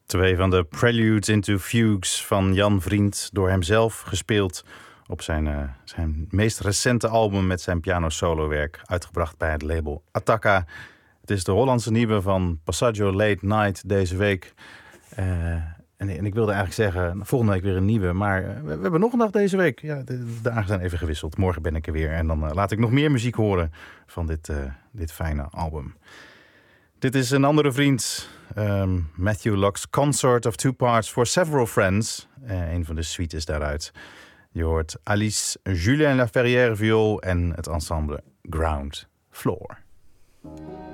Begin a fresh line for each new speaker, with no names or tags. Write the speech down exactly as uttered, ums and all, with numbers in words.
Twee van de Preludes into Fugues van Jan Vriend, door hemzelf gespeeld op zijn, uh, zijn meest recente album met zijn piano-solowerk, uitgebracht bij het label Attacca. Het is de Hollandse nieuwe van Passaggio Late Night deze week. Uh, en, en ik wilde eigenlijk zeggen, volgende week weer een nieuwe, maar uh, we, we hebben nog een dag deze week. Ja, de, de dagen zijn even gewisseld. Morgen ben ik er weer en dan uh, laat ik nog meer muziek horen van dit, uh, dit fijne album. Dit is een andere vriend, um, Matthew Locke's Consort of Two Parts for Several Friends. Uh, een van de suites daaruit. Je hoort Alice, Julien Laferrière viool en het ensemble Ground Floor.